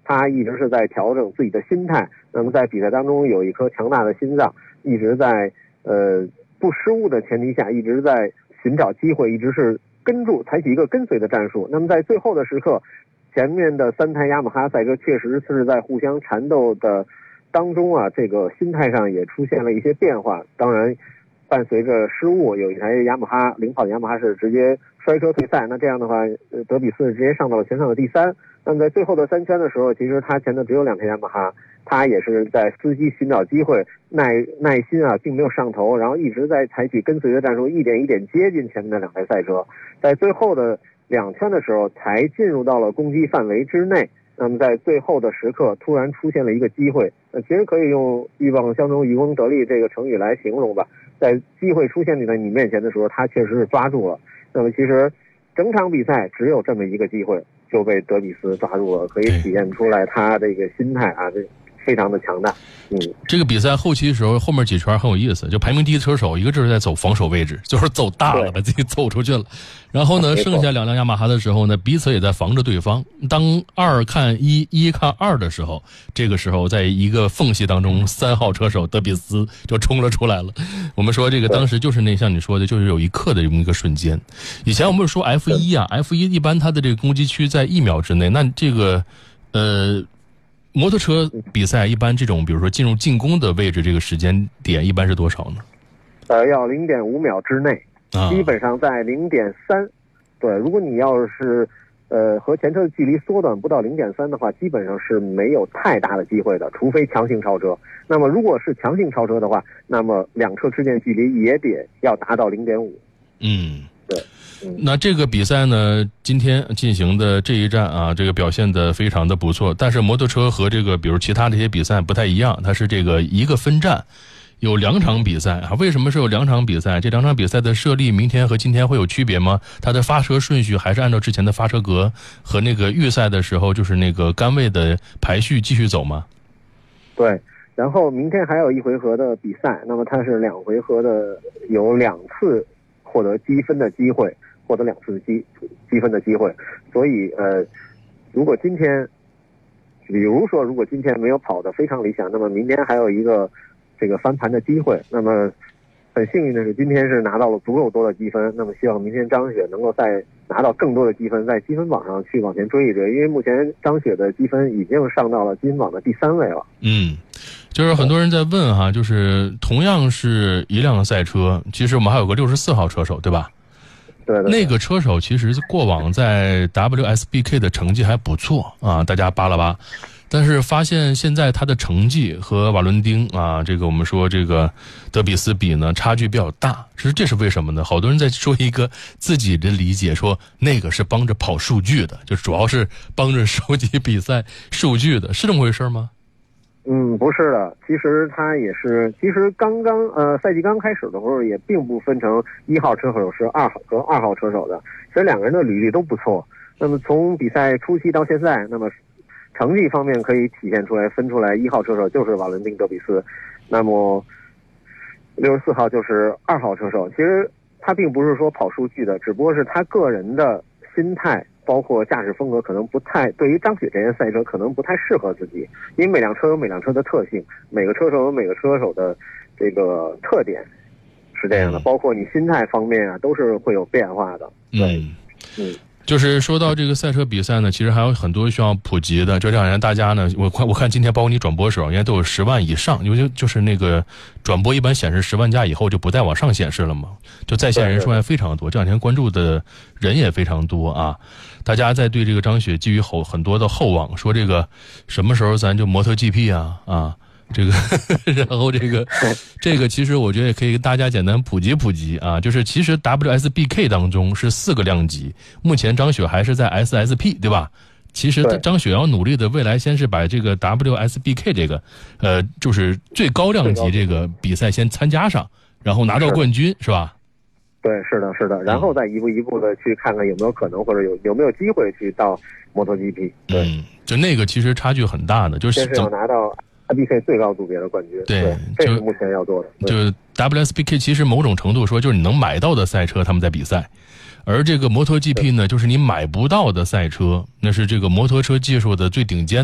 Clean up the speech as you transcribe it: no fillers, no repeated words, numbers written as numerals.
他一直是在调整自己的心态，那么在比赛当中有一颗强大的心脏，一直在不失误的前提下，一直在寻找机会，一直是采取一个跟随的战术。那么在最后的时刻，前面的3台雅马哈赛车确实是在互相缠斗的当中啊，这个心态上也出现了一些变化。当然伴随着失误，有一台雅马哈领跑的雅马哈是直接摔车退赛，那这样的话德比斯直接上到了全场的第3。那么在最后的3圈的时候，其实他前头只有2台雅马哈，他也是在司机寻找机会，耐心啊，并没有上头，然后一直在采取跟随的战术，一点一点接近前面的2台赛车，在最后的2圈的时候才进入到了攻击范围之内。那么在最后的时刻突然出现了一个机会，其实可以用鹬蚌相争，渔翁得利这个成语来形容吧。在机会出现在你面前的时候，他确实是抓住了。那么其实整场比赛只有这么一个机会就被德比斯抓住了，可以体现出来他这个心态啊，这非常的强大。 这个比赛后期的时候，后面几圈很有意思，就排名第一的车手一个就是在走防守位置，就是走大了，把自己走出去了。然后呢，剩下2辆雅马哈的时候呢，彼此也在防着对方。当2看1， 1看2的时候，这个时候在一个缝隙当中，3号车手德比斯就冲了出来了。我们说这个当时就是那像你说的，就是有一刻的这么一个瞬间。以前我们说 F1 啊 ，F1 一般它的这个攻击区在1秒之内，那这个摩托车比赛一般这种，比如说进入进攻的位置，这个时间点一般是多少呢？ 要0.5秒之内，基本上在0.3。对，如果你要是和前车的距离缩短不到0.3的话，基本上是没有太大的机会的，除非强行超车。那么如果是强行超车的话，那么2车之间的距离也得要达到0.5。对。 那这个比赛呢，今天进行的这一站啊，这个表现的非常的不错。但是摩托车和这个比如其他这些比赛不太一样，它是这个一个分站，有2场比赛啊。为什么是有2场比赛？这2场比赛的设立明天和今天会有区别吗？它的发车顺序还是按照之前的发车格和那个预赛的时候就是那个杆位的排序继续走吗？ 对，然后明天还有1回合的比赛，那么它是2回合的，有2次获得积分的机会，获得2次积分的机会。所以如果今天没有跑得非常理想，那么明天还有一个这个翻盘的机会。那么很幸运的是今天是拿到了足够多的积分，那么希望明天张雪能够再拿到更多的积分，在积分榜上去往前追一追，因为目前张雪的积分已经上到了积分榜的第3位了。 就是很多人在问哈，就是同样是一辆赛车，其实我们还有个64号车手，对吧？ 对， 那个车手其实过往在 WSBK 的成绩还不错啊，大家扒拉扒。但是发现现在他的成绩和瓦伦丁啊，这个我们说这个德比斯比呢，差距比较大。其实这是为什么呢？好多人在说一个自己的理解，说那个是帮着跑数据的，就主要是帮着收集比赛数据的，是这么回事吗？ 不是的，其实他也是，其实赛季刚开始的时候也并不分成1号车手是2号车手的，其实2个人的履历都不错。那么从比赛初期到现在，那么成绩方面可以体现出来，分出来1号车手就是瓦伦丁德比斯，那么64号就是2号车手。其实他并不是说跑数据的，只不过是他个人的心态包括驾驶风格可能不太，对于张雪这些赛车可能不太适合自己，因为每辆车有每辆车的特性，每个车手有每个车手的这个特点，是这样的，包括你心态方面啊都是会有变化的。对， 就是说到这个赛车比赛呢，其实还有很多需要普及的。这2年大家呢，我看今天包括你转播时候，应该都有10万以上，因为就是那个转播一般显示10万加以后就不再往上显示了嘛，就在线人数还非常多。这2天关注的人也非常多啊，大家在对这个张雪寄予很多的厚望，说这个什么时候咱就摩托 GP 啊。这个然后这个其实我觉得也可以跟大家简单普及啊，就是其实 WSBK 当中是4个量级，目前张雪还是在 SSP 对吧？其实张雪要努力的未来先是把这个 WSBK 这个就是最高量级这个比赛先参加上，然后拿到冠军是吧？ 对，是的，然后再一步一步的去看看有没有可能或者有没有机会去到摩托 GP。对， 就那个其实差距很大的，就是先是要拿到WSBK 最高组别的冠军，对，这是目前要做的。 就 WSBK 其实某种程度说就是你能买到的赛车他们在比赛，而这个摩托 GP 呢，就是你买不到的赛车，那是这个摩托车技术的最顶尖